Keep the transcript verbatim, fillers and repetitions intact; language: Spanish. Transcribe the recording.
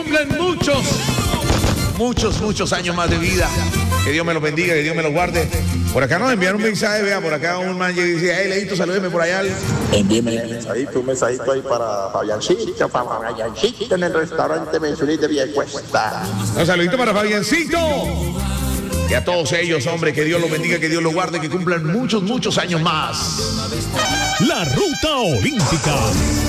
Cumplen muchos, muchos, muchos años más de vida. Que Dios me los bendiga, que Dios me los guarde. Por acá nos enviaron un mensaje, vea, por acá un man llega y dice, hey, Leito, salúdeme por allá. Envíeme un mensajito, un mensajito ahí para Fabiancito, para Fabiancito en el restaurante Mensulí de Viecuesta. Un saludito para Fabiancito. Y a todos ellos, hombre, que Dios los bendiga, que Dios los guarde, que cumplan muchos, muchos años más. La Ruta Olímpica.